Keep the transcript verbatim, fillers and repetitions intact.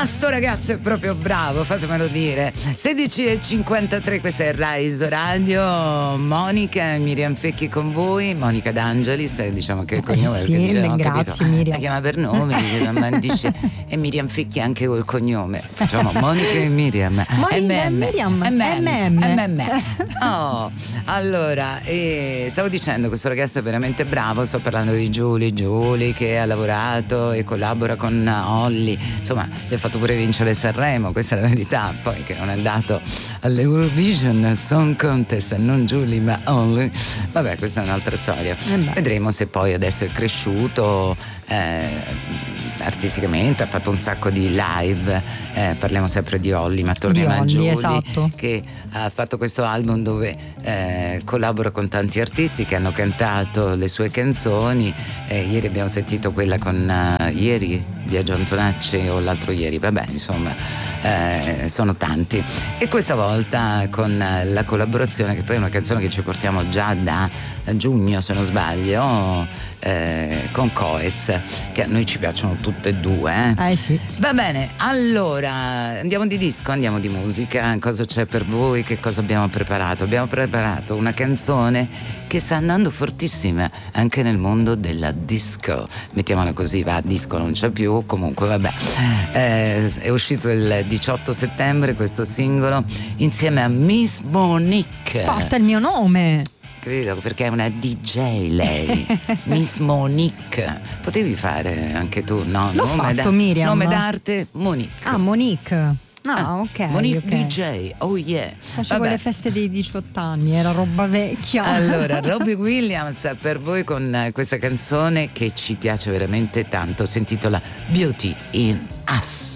sto ragazzo è proprio bravo, fatemelo dire. sedici e cinquantatré, questa è Rise Radio. Monica e Miriam Fecchi con voi. Monica D'Angelis, diciamo che il cognome, eh sì, perché dice, no, grazie capito? Miriam. La chiama per nome, dice, ma dice e Miriam Fecchi anche col cognome. Facciamo Monica e Miriam. Monica e Miriam. M M. Oh, allora, eh, stavo dicendo, questo ragazzo è veramente bravo. Sto parlando di Giulia, Giulia che ha lavorato e collabora con Olly. Insomma, gli ha fatto pure vincere Sanremo, questa è la verità. Poi che non è andato all'Eurovision Song Contest, non Giulia ma Olly, vabbè, questa è un'altra storia. eh Vedremo se poi adesso è cresciuto eh, artisticamente, ha fatto un sacco di live. Eh, parliamo sempre di Olly, ma torniamo di a Olly, Giulia, esatto, che ha fatto questo album dove eh, collabora con tanti artisti che hanno cantato le sue canzoni. Eh, ieri abbiamo sentito quella con uh, ieri Biagio Antonacci o l'altro ieri, vabbè, insomma, eh, sono tanti. E questa volta con la collaborazione, che poi è una canzone che ci portiamo già da giugno, se non sbaglio, eh, con Coez, che a noi ci piacciono tutte e due. Eh, eh sì. Va bene, allora andiamo di disco, andiamo di musica. Cosa c'è per voi? Che cosa abbiamo preparato? Abbiamo preparato una canzone che sta andando fortissima anche nel mondo della disco, mettiamola così, va, disco non c'è più, comunque vabbè. Eh, è uscito il diciotto settembre questo singolo insieme a Miss Monique. Porta il mio nome. Credo, perché è una D J lei. Miss Monique. Potevi fare anche tu, no? L'ho nome fatto, da- Miriam. Nome d'arte Monique. Ah, Monique. No, Ah, ok. Monique ok. D J, oh yeah. Facevo Vabbè. le feste dei diciotto anni, era roba vecchia. Allora, Robbie Williams per voi con questa canzone che ci piace veramente tanto, si intitola Beauty in Us.